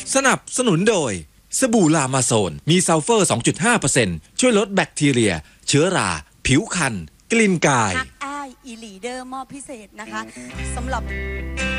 สนับสนุนโดยสบู่ลามาโซนมีซัลเฟอร์ 2.5% ช่วยลดแบคทีเรียเชื้อราผิวคันกลิ่นกายฮักอ้ายอีหลีเดอร์มอบพิเศษนะคะสำหรับ